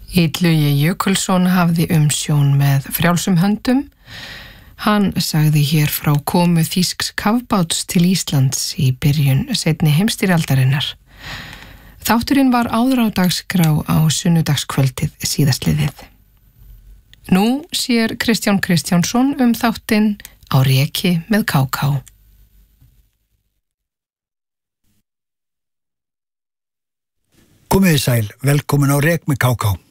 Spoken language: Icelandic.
Illugi Jökulsson hafði umsjón með frjálsum höndum. Hann sagði hér frá komu þýsks kafbáts til Íslands í byrjun seinni heimsstyrjaldarinnar. Þátturinn var áður á dagskrá á sunnudagskvöldið síðastliðið. Nú sér Kristján Kristjánsson þáttinn Á reki með KK. Komiði sæl, velkomin á Rek með KK.